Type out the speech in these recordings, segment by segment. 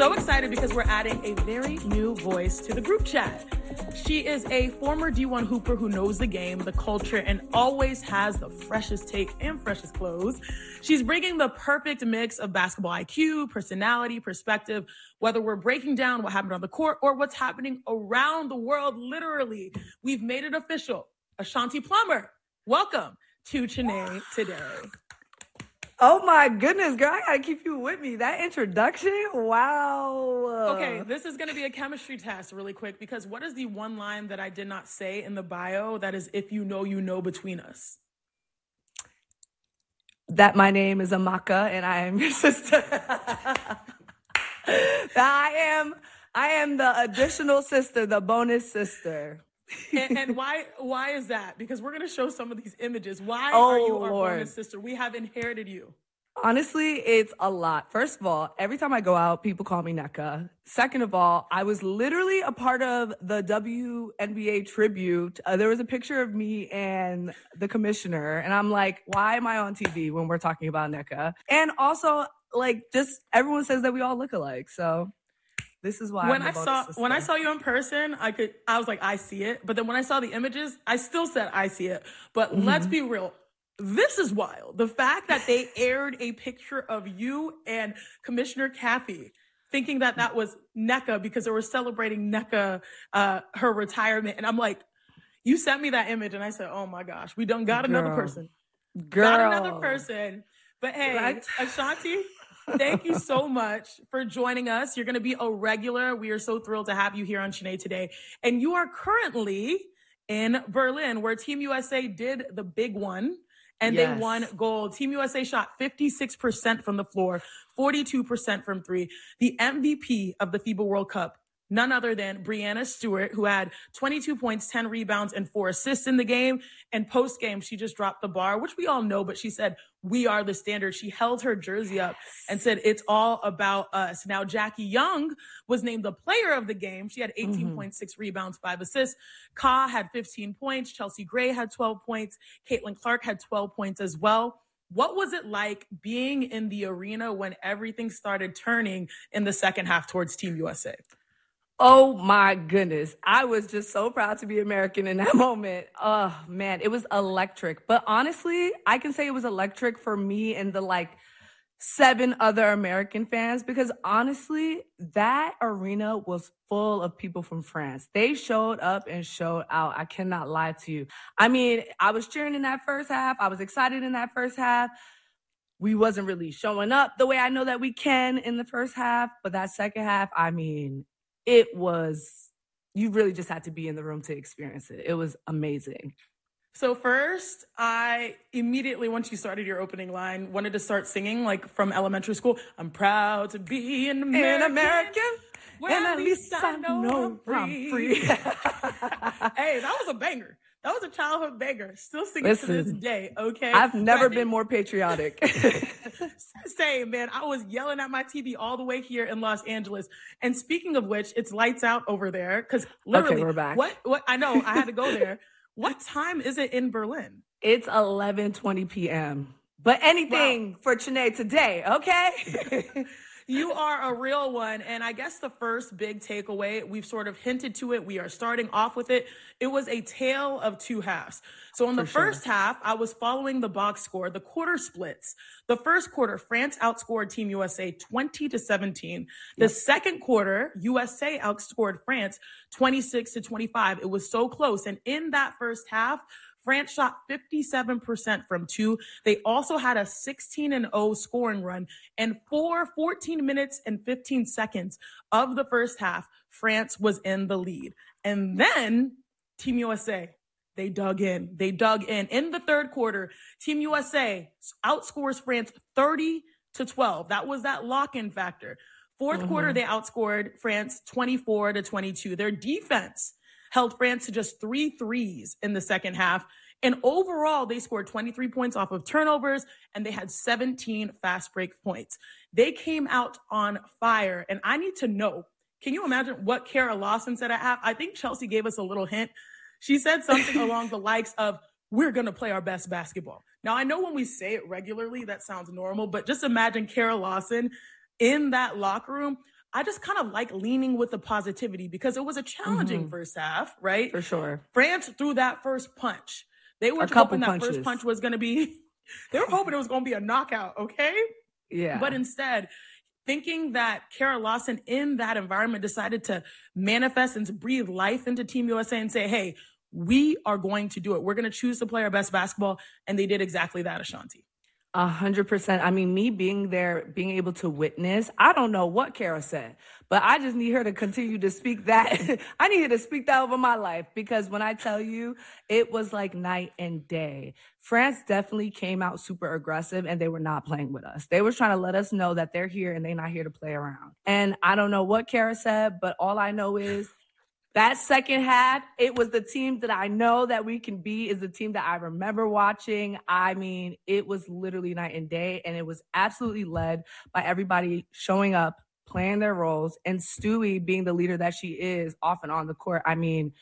so excited because we're adding a very new voice to the group chat. She is a former D1 hooper who knows the game, the culture, and always has the freshest take and freshest clothes. She's bringing the perfect mix of basketball IQ, personality, perspective, whether we're breaking down what happened on the court or what's happening around the world, literally. We've made it official. Ashanti Plummer, welcome to Chiney Today. Oh my goodness, girl, I gotta keep you with me. That introduction, wow. Okay, this is gonna be a chemistry test really quick because what is the one line that I did not say in the bio that is if you know between us? That my name is Amaka and I am your sister. I am the additional sister, the bonus sister. and why is that? Because we're going to show some of these images. Why are you our bonus sister? We have inherited you. Honestly, it's a lot. First of all, every time I go out, people call me Nneka. Second of all, I was literally a part of the WNBA tribute. There was a picture of me and the commissioner, and I'm like, why am I on TV when we're talking about Nneka? And also, like, just everyone says that we all look alike, so... This is why when I saw you in person, I was like, I see it. But then when I saw the images, I still said I see it. But let's be real. This is wild. The fact that they aired a picture of you and Commissioner Kathy thinking that was Nneka because they were celebrating Nneka, her retirement. And I'm like, you sent me that image and I said, oh my gosh, we done got another person. Got another person. But hey, right? Ashanti, thank you so much for joining us. You're going to be a regular. We are so thrilled to have you here on Chiney Today. And you are currently in Berlin, where Team USA did the big one, and they won gold. Team USA shot 56% from the floor, 42% from three. The MVP of the FIBA World Cup, none other than Breanna Stewart, who had 22 points, 10 rebounds, and 4 assists in the game. And post-game, she just dropped the bar, which we all know, but she said, we are the standard. She held her jersey up and said, it's all about us. Now, Jackie Young was named the player of the game. She had 18.6 rebounds, 5 assists. Ka had 15 points. Chelsea Gray had 12 points. Caitlin Clark had 12 points as well. What was it like being in the arena when everything started turning in the second half towards Team USA? Oh my goodness. I was just so proud to be American in that moment. Oh man, it was electric. But honestly, I can say it was electric for me and the 7 other American fans because honestly, that arena was full of people from France. They showed up and showed out. I cannot lie to you. I mean, I was cheering in that first half. I was excited in that first half. We wasn't really showing up the way I know that we can in the first half. But that second half, I mean... you really just had to be in the room to experience it. It was amazing. So first, I immediately, once you started your opening line, wanted to start singing from elementary school. I'm proud to be an American. Well, at least I know I'm free. Hey, that was a banger. That was a childhood banger. Still singing to this day, okay? I've never been more patriotic. Same, man. I was yelling at my TV all the way here in Los Angeles. And speaking of which, it's lights out over there. Because literally, okay, we're back. What? I know, I had to go there. What time is it in Berlin? It's 11:20 p.m. But anything for Chiney Today, okay? You are a real one. And I guess the first big takeaway, we've sort of hinted to it. We are starting off with it. It was a tale of 2 halves. So in the first half, I was following the box score, the quarter splits. The first quarter, France outscored Team USA 20-17. The second quarter, USA outscored France 26-25. It was so close. And in that first half, France shot 57% from 2. They also had a 16-0 scoring run. And for 14 minutes and 15 seconds of the first half, France was in the lead. And then Team USA, they dug in. In the third quarter, Team USA outscores France 30-12. That was that lock-in factor. Fourth quarter, they outscored France 24-22. Their defense held France to just 3 threes in the second half. And overall, they scored 23 points off of turnovers, and they had 17 fast break points. They came out on fire. And I need to know, can you imagine what Kara Lawson said at half? I think Chelsea gave us a little hint. She said something along the likes of, we're going to play our best basketball. Now, I know when we say it regularly, that sounds normal, but just imagine Kara Lawson in that locker room. I just kind of like leaning with the positivity because it was a challenging first half, right? For sure. France threw that first punch. They were hoping that first punch was going to be, they were hoping it was going to be a knockout, okay? Yeah. But instead, thinking that Kara Lawson in that environment decided to manifest and to breathe life into Team USA and say, hey, we are going to do it. We're going to choose to play our best basketball. And they did exactly that, Ashanti. 100%. I mean, me being there, being able to witness, I don't know what Kara said, but I just need her to continue to speak that. I need her to speak that over my life, because when I tell you, it was like night and day. France definitely came out super aggressive, and they were not playing with us. They were trying to let us know that they're here and they're not here to play around. And I don't know what Kara said, but all I know is that second half, it was the team that I know that we can beat, is the team that I remember watching. I mean, it was literally night and day, and it was absolutely led by everybody showing up, playing their roles, and Stewie being the leader that she is off and on the court. I mean,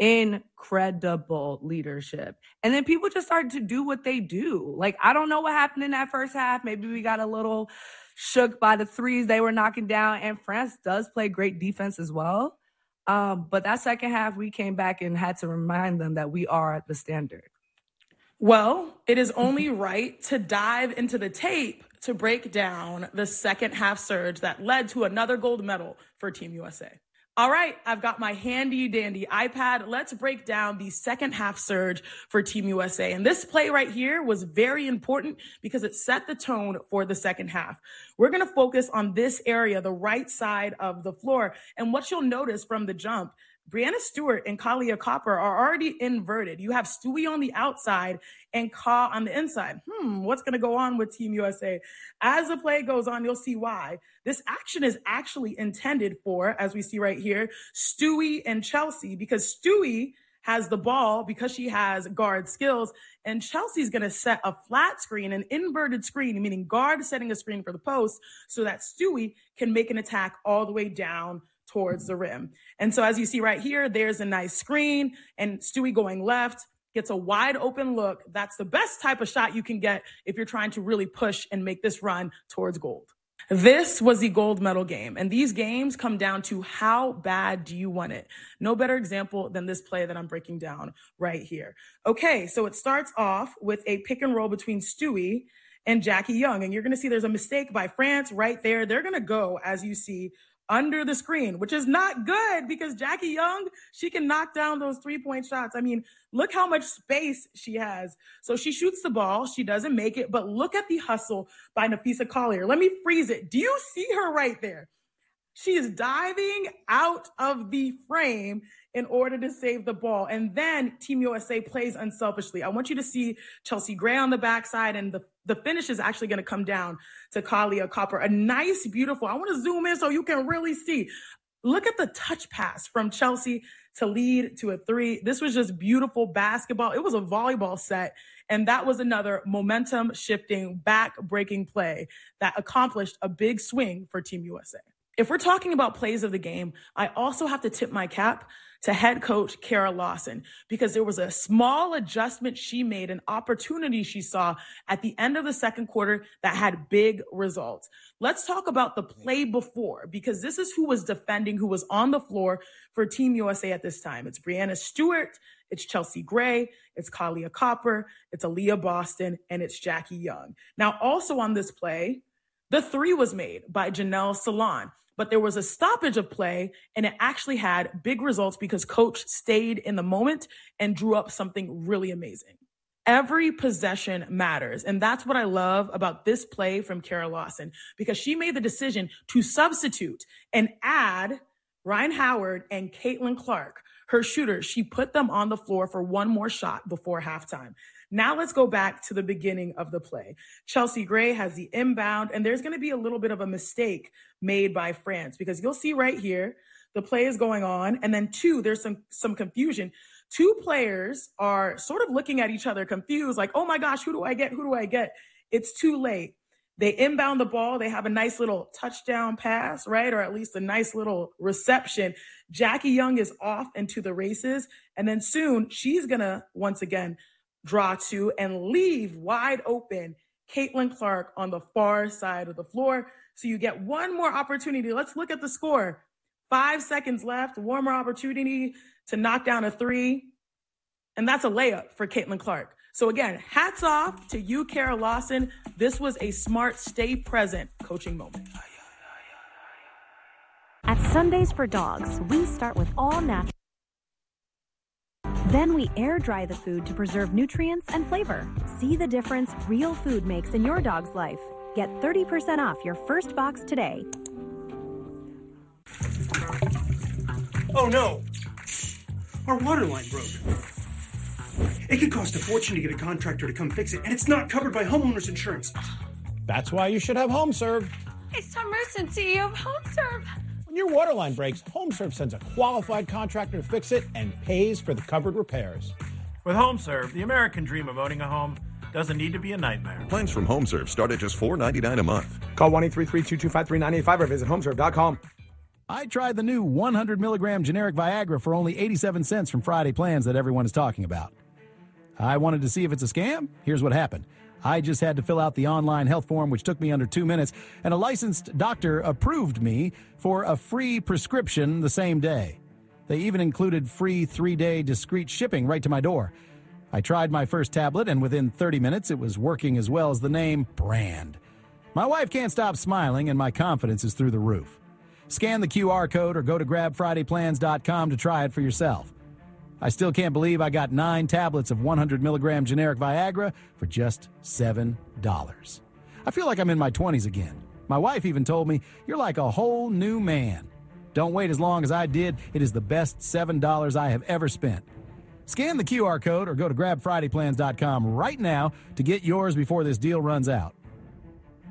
incredible leadership. And then people just started to do what they do. Like, I don't know what happened in that first half. Maybe we got a little shook by the threes they were knocking down, and France does play great defense as well. But that second half, we came back and had to remind them that we are the standard. Well, it is only right to dive into the tape to break down the second half surge that led to another gold medal for Team USA. All right, I've got my handy dandy iPad. Let's break down the second half surge for Team USA. And this play right here was very important because it set the tone for the second half. We're going to focus on this area, the right side of the floor. And what you'll notice from the jump, Breanna Stewart and Kahleah Copper are already inverted. You have Stewie on the outside and Ka on the inside. What's going to go on with Team USA? As the play goes on, you'll see why. This action is actually intended for, as we see right here, Stewie and Chelsea, because Stewie has the ball because she has guard skills, and Chelsea's going to set a flat screen, an inverted screen, meaning guard setting a screen for the post so that Stewie can make an attack all the way down towards the rim. And so as you see right here, there's a nice screen, and Stewie going left gets a wide open look. That's the best type of shot you can get if you're trying to really push and make this run towards gold. This was the gold medal game, and these games come down to how bad do you want it? No better example than this play that I'm breaking down right here. Okay, so it starts off with a pick and roll between Stewie and Jackie Young, and you're going to see there's a mistake by France right there. They're going to go, as you see, under the screen, which is not good because Jackie Young, she can knock down those 3-point shots. I mean, look how much space she has. So she shoots the ball. She doesn't make it, but look at the hustle by Napheesa Collier. Let me freeze it. Do you see her right there? She is diving out of the frame in order to save the ball. And then Team USA plays unselfishly. I want you to see Chelsea Gray on the backside, and the finish is actually going to come down to Kahleah Copper. A nice, beautiful, I want to zoom in so you can really see. Look at the touch pass from Chelsea to lead to a three. This was just beautiful basketball. It was a volleyball set. And that was another momentum shifting, back breaking play that accomplished a big swing for Team USA. If we're talking about plays of the game, I also have to tip my cap to head coach Kara Lawson, because there was a small adjustment she made, an opportunity she saw at the end of the second quarter that had big results. Let's talk about the play before, because this is who was defending, who was on the floor for Team USA at this time. It's Breanna Stewart, it's Chelsea Gray, it's Kahleah Copper, it's Aaliyah Boston, and it's Jackie Young. Now, also on this play, the three was made by Janelle Salon. But there was a stoppage of play, and it actually had big results because coach stayed in the moment and drew up something really amazing. Every possession matters, and that's what I love about this play from Kara Lawson, because she made the decision to substitute and add Rhyne Howard and Caitlin Clark, her shooters. She put them on the floor for one more shot before halftime. Now let's go back to the beginning of the play. Chelsea Gray has the inbound, and there's going to be a little bit of a mistake made by France, because you'll see right here, the play is going on, and then there's some confusion. Two players are sort of looking at each other confused, like, oh my gosh, who do I get? Who do I get? It's too late. They inbound the ball. They have a nice little touchdown pass, right? Or at least a nice little reception. Jackie Young is off into the races, and then soon she's going to, once again, draw to and leave wide open Caitlin Clark on the far side of the floor. So you get one more opportunity. Let's look at the score. 5 seconds left, one more opportunity to knock down a three. And that's a layup for Caitlin Clark. So again, hats off to you, Kara Lawson. This was a smart, stay present coaching moment. At Sundays for Dogs, we start with all natural. Then we air dry the food to preserve nutrients and flavor. See the difference real food makes in your dog's life. Get 30% off your first box today. Oh no! Our water line broke. It could cost a fortune to get a contractor to come fix it, and it's not covered by homeowners insurance. That's why you should have HomeServe. It's Tom Merson, CEO of HomeServe. When your water line breaks, HomeServe sends a qualified contractor to fix it and pays for the covered repairs. With HomeServe, the American dream of owning a home doesn't need to be a nightmare. Plans from HomeServe start at just $4.99 a month. Call 1-833-225-3985 or visit homeserve.com. I tried the new 100 milligram generic Viagra for only 87 cents from Friday Plans that everyone is talking about. I wanted to see if it's a scam. Here's what happened. I just had to fill out the online health form, which took me under 2 minutes, and a licensed doctor approved me for a free prescription the same day. They even included free 3-day discreet shipping right to my door. I tried my first tablet, and within 30 minutes, it was working as well as the name brand. My wife can't stop smiling, and my confidence is through the roof. Scan the QR code or go to grabfridayplans.com to try it for yourself. I still can't believe I got 9 tablets of 100 milligram generic Viagra for just $7. I feel like I'm in my 20s again. My wife even told me, "You're like a whole new man." Don't wait as long as I did. It is the best $7 I have ever spent. Scan the QR code or go to grabfridayplans.com right now to get yours before this deal runs out.